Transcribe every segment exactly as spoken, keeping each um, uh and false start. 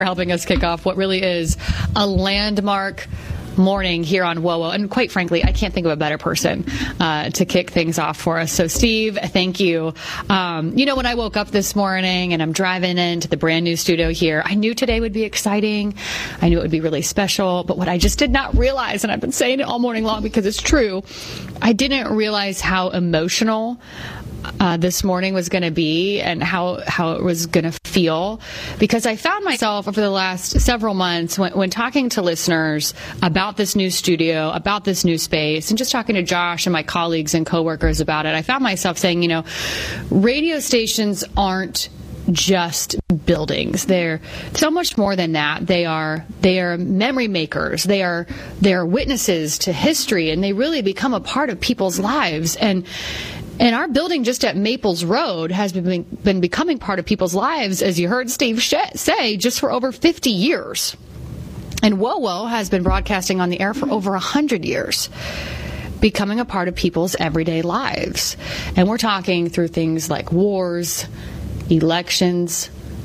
helping us kick off what really is a landmark morning here on WOWO. And quite frankly, I can't think of a better person uh, to kick things off for us. So Steve, thank you. Um, you know, when I woke up this morning and I'm driving into the brand new studio here, I knew today would be exciting. I knew it would be really special. But what I just did not realize, and I've been saying it all morning long because it's true, I didn't realize how emotional Uh, this morning was going to be and how, how it was going to feel, because I found myself over the last several months when, when talking to listeners about this new studio, about this new space, and just talking to Josh and my colleagues and coworkers about it, I found myself saying, you know, radio stations aren't just buildings. They're so much more than that. They are they are memory makers. They are they are witnesses to history, and they really become a part of people's lives. And And our building just at Maples Road has been, been becoming part of people's lives, as you heard Steve sh- say, just for over fifty years. And WOWO has been broadcasting on the air for over one hundred years, becoming a part of people's everyday lives. And we're talking through things like wars, elections,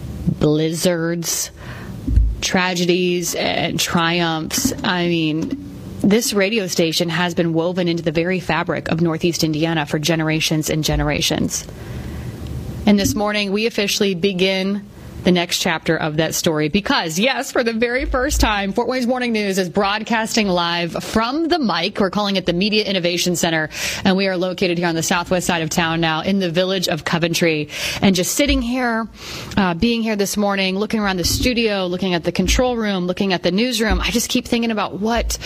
blizzards, tragedies, and triumphs. I mean, this radio station has been woven into the very fabric of Northeast Indiana for generations and generations. And this morning, we officially begin the next chapter of that story because, yes, for the very first time, Fort Wayne's Morning News is broadcasting live from the mic. We're calling it the Media Innovation Center, and we are located here on the southwest side of town now in the village of Coventry. And just sitting here, uh, being here this morning, looking around the studio, looking at the control room, looking at the newsroom, I just keep thinking about what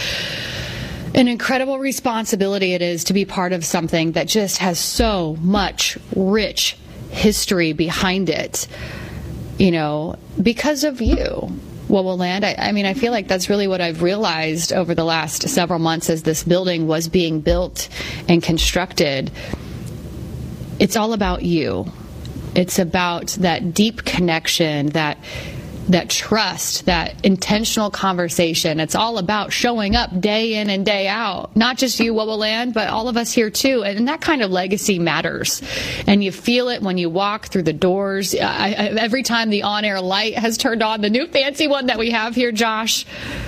an incredible responsibility it is to be part of something that just has so much rich history behind it. You know, because of you, WOWO Land. I, I mean, I feel like that's really what I've realized over the last several months as this building was being built and constructed. It's all about you. It's about that deep connection, that that trust, that intentional conversation. It's all about showing up day in and day out. Not just you, WOWO Land, but all of us here too. And that kind of legacy matters. And you feel it when you walk through the doors. I, I, every time the on-air light has turned on, the new fancy one that we have here, Josh,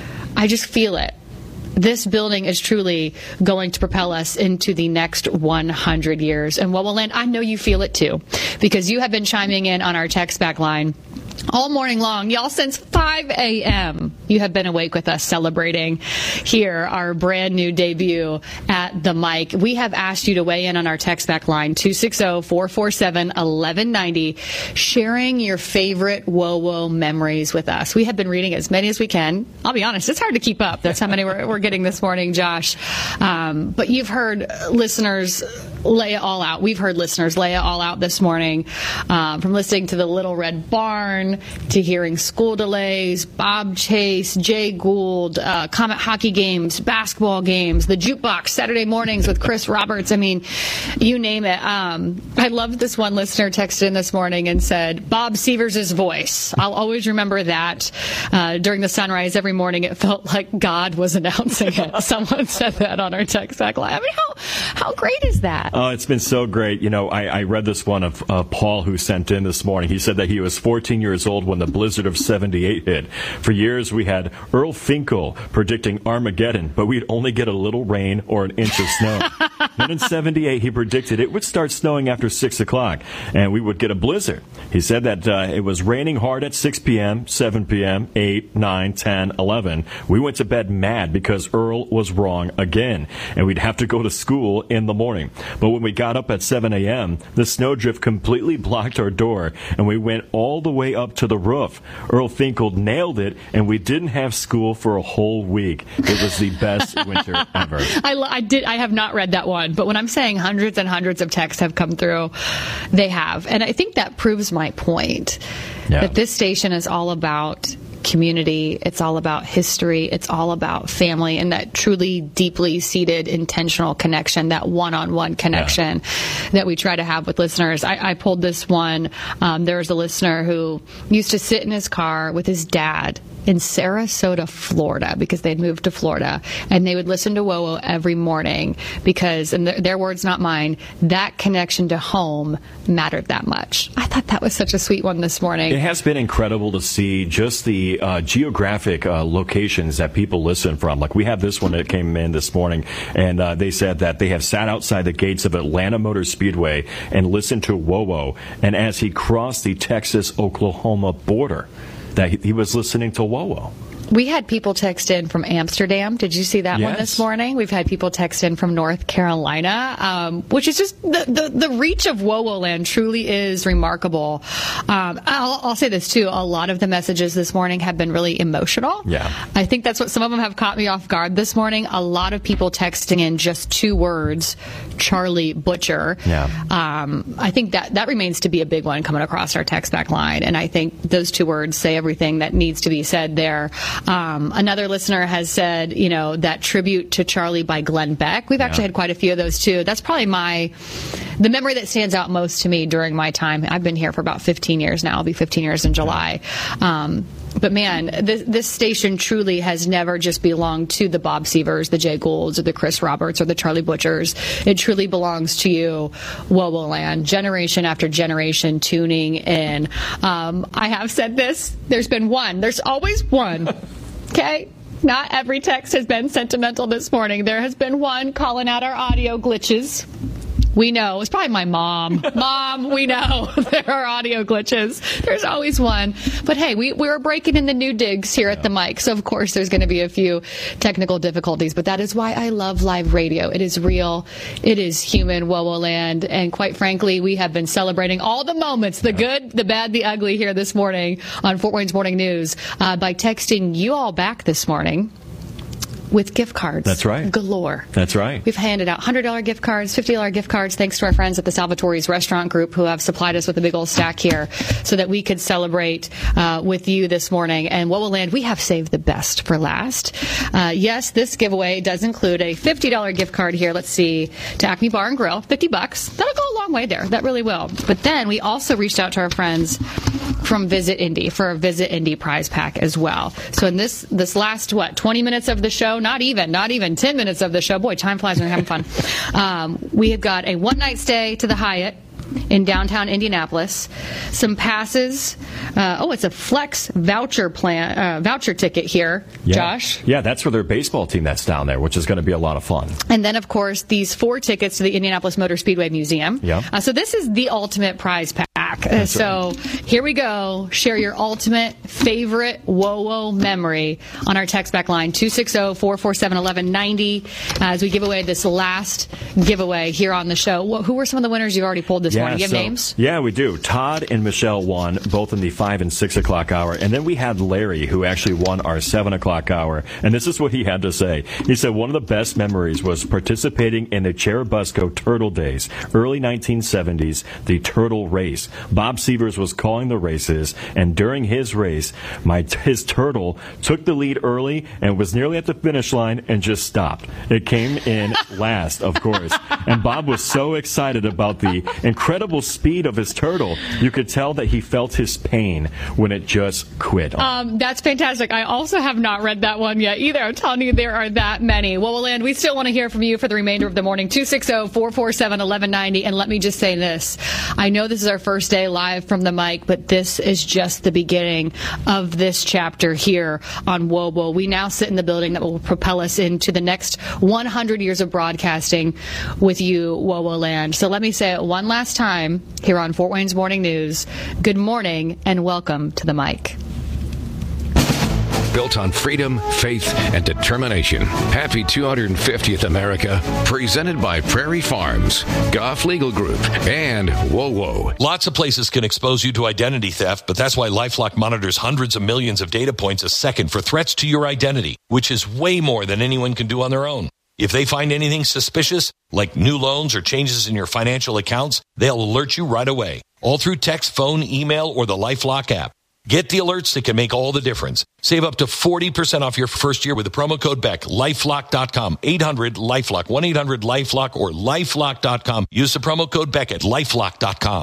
I just feel it. This building is truly going to propel us into the next one hundred years. And WOWO Land, I know you feel it too, because you have been chiming in on our text back line all morning long. Y'all, since five a.m., you have been awake with us celebrating here our brand new debut at the mic. We have asked you to weigh in on our text back line, two six zero, four four seven, one one nine zero, sharing your favorite WOWO memories with us. We have been reading as many as we can. I'll be honest, it's hard to keep up. That's how many we're, we're getting this morning, Josh. Um, but you've heard listeners lay it all out. We've heard listeners lay it all out this morning, um, from listening to the Little Red Barn to hearing school delays, Bob Chase, Jay Gould, uh, Comet hockey games, basketball games, the jukebox Saturday mornings with Chris Roberts. I mean, you name it. Um, I love this one listener texted in this morning and said, Bob Severs' voice. I'll always remember that. Uh, during the sunrise every morning, it felt like God was announcing it. Someone said that on our text back line. I mean, how, how great is that? Oh, it's been so great. You know, I, I read this one of uh, Paul, who sent in this morning. He said that he was fourteen years old when the blizzard of seventy-eight hit. For years, we had Earl Finkel predicting Armageddon, but we'd only get a little rain or an inch of snow. Then in seventy-eight, he predicted it would start snowing after six o'clock, and we would get a blizzard. He said that uh, it was raining hard at six p.m., seven p.m., eight, nine, ten, eleven. We went to bed mad because Earl was wrong again, and we'd have to go to school in the morning. But when we got up at seven a.m., the snowdrift completely blocked our door, and we went all the way up to the roof. Earl Finkel nailed it, and we didn't have school for a whole week. It was the best winter ever. I, I did. I have not read that one, but when I'm saying hundreds and hundreds of texts have come through, they have. And I think that proves my point, yeah. that this station is all about community. It's all about history. It's all about family, and that truly deeply seated intentional connection, that one-on-one connection yeah. that we try to have with listeners. I, I pulled this one. Um, there was a listener who used to sit in his car with his dad in Sarasota, Florida, because they'd moved to Florida, and they would listen to WOWO every morning because, and their, their words, not mine, that connection to home mattered that much. I thought that was such a sweet one this morning. It has been incredible to see just the uh, geographic uh, locations that people listen from. Like, we have this one that came in this morning, and uh, they said that they have sat outside the gates of Atlanta Motor Speedway and listened to WOWO, and as he crossed the Texas-Oklahoma border, that he, he was listening to WOWO. We had people text in from Amsterdam. Did you see that yes. one this morning? We've had people text in from North Carolina, um, which is just the, the, the reach of WOWO land truly is remarkable. Um, I'll, I'll say this, too. A lot of the messages this morning have been really emotional. Yeah. I think that's what some of them have caught me off guard this morning. A lot of people texting in just two words, Charlie Butcher. Yeah. Um, I think that, that remains to be a big one coming across our text back line. And I think those two words say everything that needs to be said there. Um, another listener has said, you know, that tribute to Charlie by Glenn Beck. We've yeah. actually had quite a few of those, too. That's probably my, the memory that stands out most to me during my time. I've been here for about fifteen years now. I'll be fifteen years in July. Um, but, man, this, this station truly has never just belonged to the Bob Seavers, the Jay Goulds, or the Chris Roberts, or the Charlie Butchers. It truly belongs to you, WOWO land, generation after generation tuning in. Um, I have said this. There's been one. There's always one. Okay? Not every text has been sentimental this morning. There has been one calling out our audio glitches. We know. It's probably my mom. Mom, we know there are audio glitches. There's always one. But hey, we, we were breaking in the new digs here at the mic. So, of course, there's going to be a few technical difficulties. But that is why I love live radio. It is real. It is human, WOWO land. And quite frankly, we have been celebrating all the moments, the good, the bad, the ugly here this morning on Fort Wayne's Morning News uh, by texting you all back this morning with gift cards. That's right. Galore. That's right. We've handed out one hundred dollars gift cards, fifty dollars gift cards, thanks to our friends at the Salvatore's Restaurant Group who have supplied us with a big old stack here so that we could celebrate uh, with you this morning. And WOWO land, we have saved the best for last. Uh, yes, this giveaway does include a fifty dollars gift card here, let's see, to Acme Bar and Grill, fifty bucks. That'll go a long way there. That really will. But then we also reached out to our friends from Visit Indy for a Visit Indy prize pack as well. So in this this last, what, twenty minutes of the show, not even, not even ten minutes of the show. Boy, time flies when you're having fun. Um, we have got a one-night stay to the Hyatt in downtown Indianapolis, some passes. Uh, oh, it's a Flex voucher plan, uh, voucher ticket here, yeah. Josh. Yeah, that's for their baseball team that's down there, which is going to be a lot of fun. And then, of course, these four tickets to the Indianapolis Motor Speedway Museum. Yeah. Uh, so this is the ultimate prize pack. Uh, so right. Here we go. Share your ultimate favorite WOWO memory on our text back line, two six zero, four four seven, one one nine zero, as we give away this last giveaway here on the show. Who were some of the winners you already pulled this yeah, morning? Do you have so, names? Yeah, we do. Todd and Michelle won both in the five and six o'clock hour. And then we had Larry, who actually won our seven o'clock hour. And this is what he had to say. He said one of the best memories was participating in the Cherubusco Turtle Days, early nineteen seventies, the Turtle Race. Bob Seavers was calling the races, and during his race, my his turtle took the lead early and was nearly at the finish line and just stopped. It came in last, of course. And Bob was so excited about the incredible speed of his turtle, you could tell that he felt his pain when it just quit. Um, that's fantastic. I also have not read that one yet either. I'm telling you, there are that many. WOWO land, we still want to hear from you for the remainder of the morning. two six zero, four four seven, one one nine zero. And let me just say this. I know this is our first day live from the mic, but this is just the beginning of this chapter here on WOWO. We now sit in the building that will propel us into the next one hundred years of broadcasting with you, WOWO land. So let me say it one last time here on Fort Wayne's Morning News. Good morning and welcome to the mic. Built on freedom, faith, and determination. Happy two hundred fiftieth America. Presented by Prairie Farms, Goff Legal Group, and WOWO. Lots of places can expose you to identity theft, but that's why LifeLock monitors hundreds of millions of data points a second for threats to your identity, which is way more than anyone can do on their own. If they find anything suspicious, like new loans or changes in your financial accounts, they'll alert you right away, all through text, phone, email, or the LifeLock app. Get the alerts that can make all the difference. Save up to forty percent off your first year with the promo code Beck. lifelock dot com. eight hundred LifeLock. one eight hundred LifeLock or lifelock dot com. Use the promo code Beck at lifelock dot com.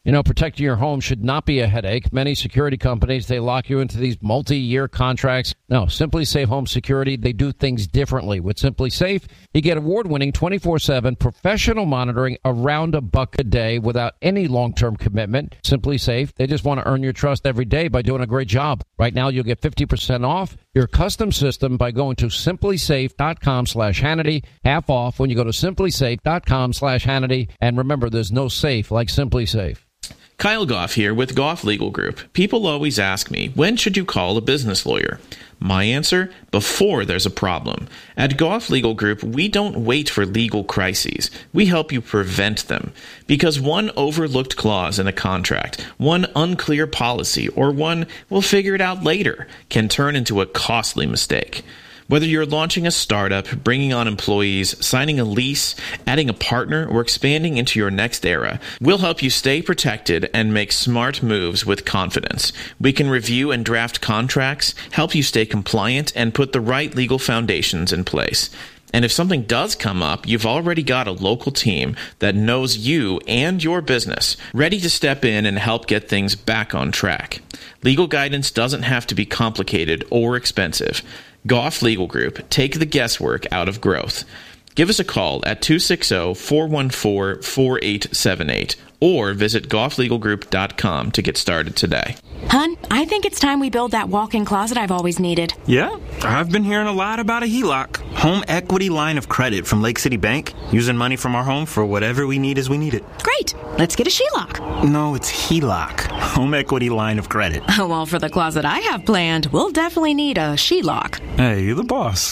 You know, protecting your home should not be a headache. Many security companies, they lock you into these multi-year contracts. No, Simply Safe Home Security, they do things differently. With Simply Safe, you get award-winning twenty-four seven professional monitoring around a buck a day without any long-term commitment. Simply Safe, they just want to earn your trust every day by doing a great job. Right now, you'll get fifty percent off your custom system by going to simplysafe.com slash Hannity. Half off when you go to simplysafe.com slash Hannity. And remember, there's no safe like Simply Safe. Kyle Goff here with Goff Legal Group. People always ask me, when should you call a business lawyer? My answer, before there's a problem. At Goff Legal Group, we don't wait for legal crises. We help you prevent them. Because one overlooked clause in a contract, one unclear policy, or one we'll figure it out later can turn into a costly mistake. Whether you're launching a startup, bringing on employees, signing a lease, adding a partner, or expanding into your next era, we'll help you stay protected and make smart moves with confidence. We can review and draft contracts, help you stay compliant, and put the right legal foundations in place. And if something does come up, you've already got a local team that knows you and your business, ready to step in and help get things back on track. Legal guidance doesn't have to be complicated or expensive. Goff Legal Group, take the guesswork out of growth. Give us a call at two six zero, four one four, four eight seven eight or visit goff legal group dot com to get started today. Hun, I think it's time we build that walk-in closet I've always needed. Yeah, I've been hearing a lot about a H E L O C, home equity line of credit from Lake City Bank, using money from our home for whatever we need as we need it. Great. Let's get a H E L O C. No, it's H E L O C, home equity line of credit. Oh, well, for the closet I have planned, we'll definitely need a H E L O C. Hey, you're the boss.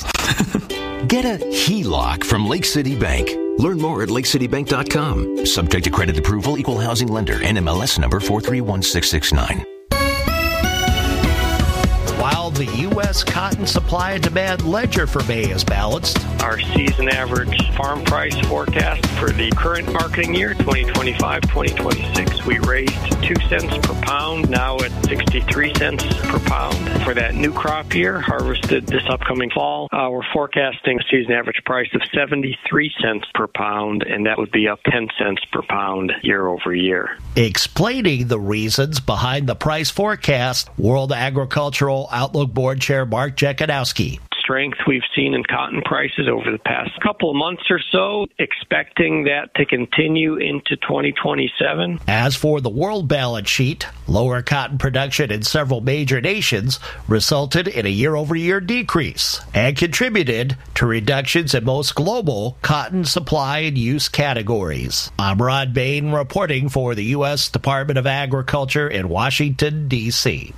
Get a H E L O C from Lake City Bank. Learn more at lake city bank dot com. Subject to credit approval, equal housing lender, N M L S number four three one six six nine. While the U S cotton supply and demand ledger for May is balanced, our season average farm price forecast for the current marketing year, twenty twenty-five twenty twenty-six, we raised two cents per pound, now at sixty-three cents per pound. For that new crop year, harvested this upcoming fall, uh, we're forecasting a season average price of seventy-three cents per pound, and that would be up ten cents per pound year over year. Explaining the reasons behind the price forecast, World Agricultural Outlook Board Chair Mark Jekanowski. Strength we've seen in cotton prices over the past couple of months or so, expecting that to continue into twenty twenty-seven. As for the world balance sheet, lower cotton production in several major nations resulted in a year-over-year decrease and contributed to reductions in most global cotton supply and use categories. I'm Rod Bain reporting for the U S Department of Agriculture in Washington, D C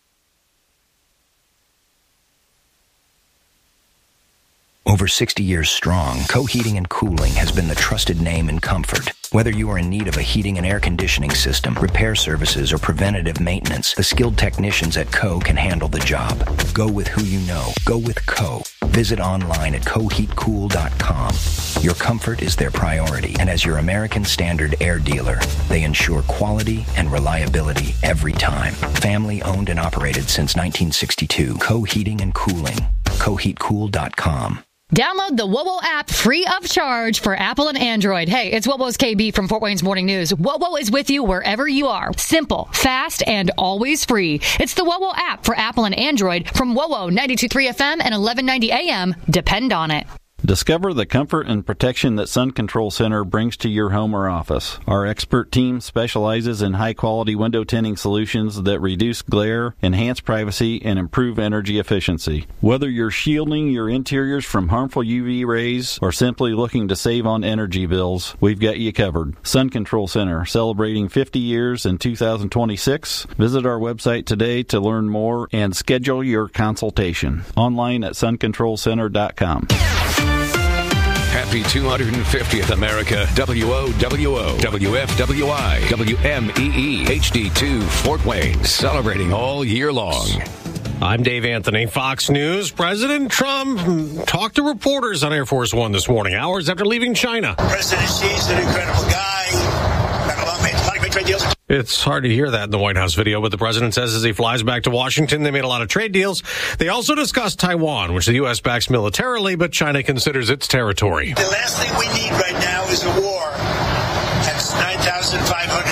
Over sixty years strong, Co-Heating and Cooling has been the trusted name in comfort. Whether you are in need of a heating and air conditioning system, repair services, or preventative maintenance, the skilled technicians at Co can handle the job. Go with who you know. Go with Co. Visit online at co heat cool dot com. Your comfort is their priority, and as your American Standard air dealer, they ensure quality and reliability every time. Family owned and operated since nineteen sixty-two. Co-Heating and Cooling. co heat cool dot com. Download the WOWO app free of charge for Apple and Android. Hey, it's WOWO's K B from Fort Wayne's Morning News. WOWO is with you wherever you are. Simple, fast, and always free. It's the WOWO app for Apple and Android from WOWO ninety-two point three F M and eleven ninety A M. Depend on it. Discover the comfort and protection that Sun Control Center brings to your home or office. Our expert team specializes in high-quality window tinting solutions that reduce glare, enhance privacy, and improve energy efficiency. Whether you're shielding your interiors from harmful U V rays or simply looking to save on energy bills, we've got you covered. Sun Control Center, celebrating fifty years in two thousand twenty-six. Visit our website today to learn more and schedule your consultation. Online at sun control center dot com. Happy two hundred fiftieth America. W O W O, W F W I, W M E E, H D two, Fort Wayne. Celebrating all year long. I'm Dave Anthony, Fox News. President Trump talked to reporters on Air Force One this morning, hours after leaving China. President Xi's an incredible guy. Got a lot of great trade deals. It's hard to hear that in the White House video, but the president says as he flies back to Washington, they made a lot of trade deals. They also discussed Taiwan, which the U S backs militarily, but China considers its territory. The last thing we need right now is a war. That's nine thousand five hundred miles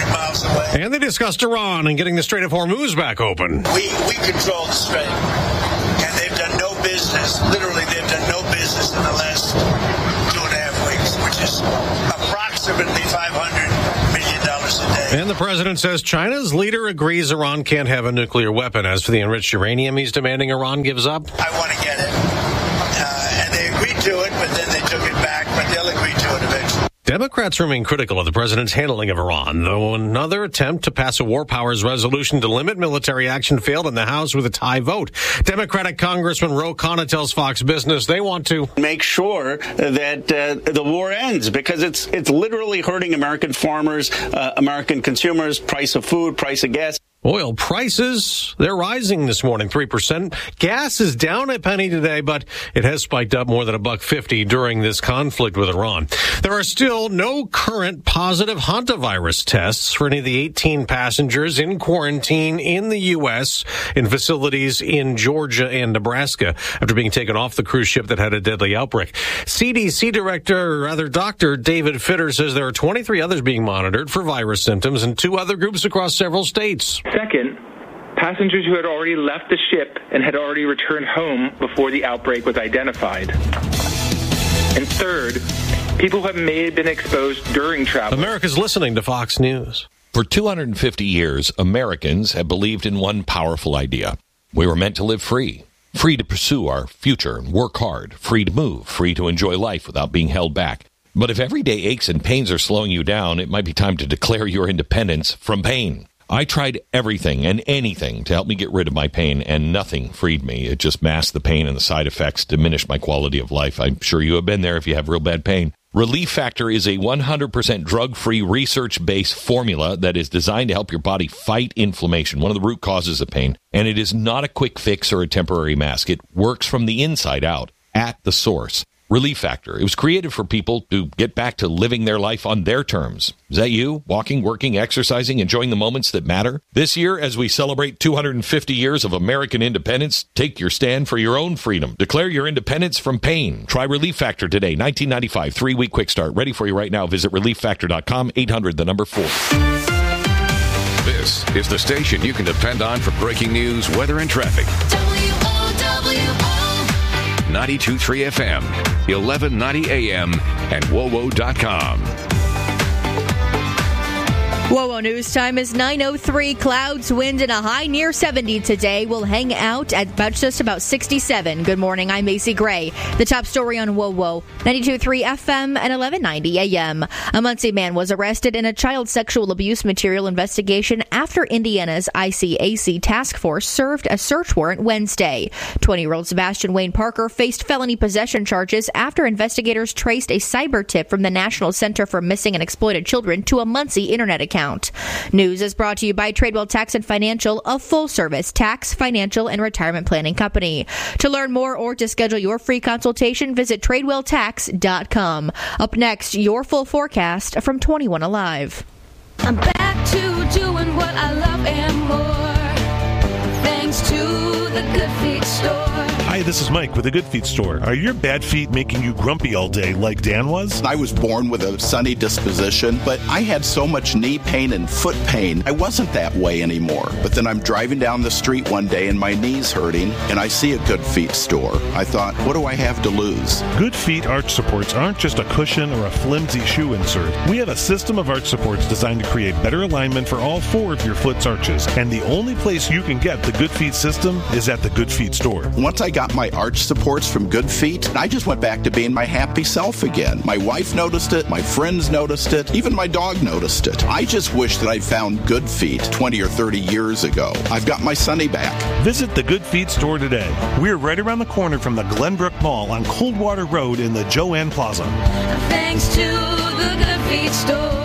away. And they discussed Iran and getting the Strait of Hormuz back open. We we control the strait, and they've done no business. Literally, they've done no business in the last two and a half weeks, which is approximately five hundred million dollars a day. And the president says China's leader agrees Iran can't have a nuclear weapon. As for the enriched uranium he's demanding Iran gives up, I want to get it. Uh, and they agreed to it, but then they took it back, but they'll agree to it eventually. Democrats remain critical of the president's handling of Iran, though another attempt to pass a war powers resolution to limit military action failed in the House with a tie vote. Democratic Congressman Ro Khanna tells Fox Business they want to make sure that uh, the war ends, because it's it's literally hurting American farmers, uh, American consumers, price of food, price of gas. Oil prices, they're rising this morning, three percent. Gas is down a penny today, but it has spiked up more than a buck fifty during this conflict with Iran. There are still no current positive hantavirus tests for any of the eighteen passengers in quarantine in the U S in facilities in Georgia and Nebraska after being taken off the cruise ship that had a deadly outbreak. C D C Director, or rather Doctor David Fitter, says there are twenty-three others being monitored for virus symptoms in two other groups across several states. Second, passengers who had already left the ship and had already returned home before the outbreak was identified. And third, people who may have been exposed during travel. America's listening to Fox News. For two hundred fifty years, Americans have believed in one powerful idea. We were meant to live free. Free to pursue our future and work hard. Free to move. Free to enjoy life without being held back. But if everyday aches and pains are slowing you down, it might be time to declare your independence from pain. I tried everything and anything to help me get rid of my pain, and nothing freed me. It just masked the pain, and the side effects diminished my quality of life. I'm sure you have been there if you have real bad pain. Relief Factor is a one hundred percent drug-free, research-based formula that is designed to help your body fight inflammation, one of the root causes of pain. And it is not a quick fix or a temporary mask. It works from the inside out, at the source. Relief Factor. It was created for people to get back to living their life on their terms. Is that you? Walking, working, exercising, enjoying the moments that matter? This year, as we celebrate two hundred fifty years of American independence, take your stand for your own freedom. Declare your independence from pain. Try Relief Factor today. nineteen ninety-five, three-week quick start. Ready for you right now. Visit relief factor dot com, eight hundred, the number four. This is the station you can depend on for breaking news, weather, and traffic. W O W O ninety-two point three F M, eleven ninety A M, and W O W O dot com. W O W O News Time is nine oh three. Clouds, wind, and a high near seventy today. We'll hang out at about just about sixty-seven. Good morning, I'm Macy Gray. The top story on W O W O, ninety-two point three F M and eleven ninety A M. A Muncie man was arrested in a child sexual abuse material investigation after Indiana's I C A C task force served a search warrant Wednesday. twenty-year-old Sebastian Wayne Parker faced felony possession charges after investigators traced a cyber tip from the National Center for Missing and Exploited Children to a Muncie internet account. News is brought to you by Tradewell Tax and Financial, a full-service tax, financial, and retirement planning company. To learn more or to schedule your free consultation, visit tradewell tax dot com. Up next, your full forecast from twenty-one Alive. I'm back to doing what I love and more, thanks to the Good Feet Store. Hi, this is Mike with the Good Feet Store. Are your bad feet making you grumpy all day like Dan was? I was born with a sunny disposition, but I had so much knee pain and foot pain, I wasn't that way anymore. But then I'm driving down the street one day and my knee's hurting, and I see a Good Feet Store. I thought, what do I have to lose? Good Feet arch supports aren't just a cushion or a flimsy shoe insert. We have a system of arch supports designed to create better alignment for all four of your foot's arches. And the only place you can get the Good Feet system is at the Good Feet Store. Once I got my arch supports from Good Feet, I just went back to being my happy self again. My wife noticed it, my friends noticed it, even my dog noticed it. I just wish that I found Good Feet twenty or thirty years ago. I've got my Sonny back. Visit the Good Feet Store today. We're right around the corner from the Glenbrook Mall on Coldwater Road in the Joanne Plaza. Thanks to the Good Feet Store.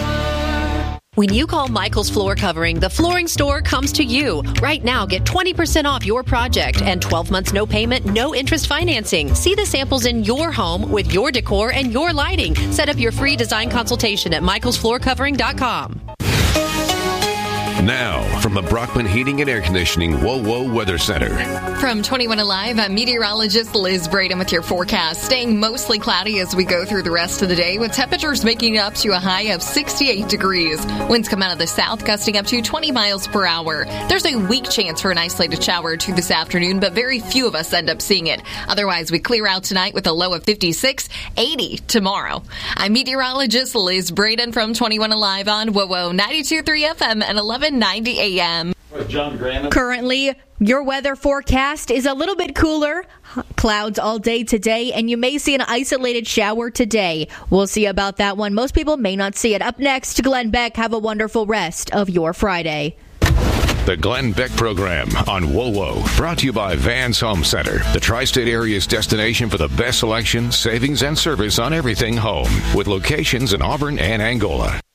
When you call Michael's Floor Covering, the flooring store comes to you. Right now, get twenty percent off your project and twelve months no payment, no interest financing. See the samples in your home with your decor and your lighting. Set up your free design consultation at michaels floor covering dot com. Now, from the Brockman Heating and Air Conditioning Whoa Whoa Weather Center. From twenty-one Alive, I'm meteorologist Liz Braden with your forecast. Staying mostly cloudy as we go through the rest of the day, with temperatures making up to a high of sixty-eight degrees. Winds come out of the south, gusting up to twenty miles per hour. There's a weak chance for an isolated shower or two this afternoon, but very few of us end up seeing it. Otherwise, we clear out tonight with a low of fifty-six, eighty tomorrow. I'm meteorologist Liz Braden from twenty-one Alive on W O W O ninety-two point three F M and eleven ninety A M. John Currently, your weather forecast is a little bit cooler. Clouds all day today, and you may see an isolated shower today. We'll see about that one. Most people may not see it. Up next, Glenn Beck. Have a wonderful rest of your Friday. The Glenn Beck Program on W O W O, brought to you by Vans Home Center, the tri-state area's destination for the best selection, savings, and service on everything home, with locations in Auburn and Angola.